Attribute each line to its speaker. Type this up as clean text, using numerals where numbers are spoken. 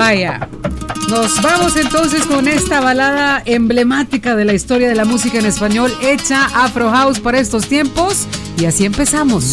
Speaker 1: Vaya. Nos vamos entonces con esta balada emblemática de la historia de la música en español, hecha Afro House para estos tiempos. Y así empezamos.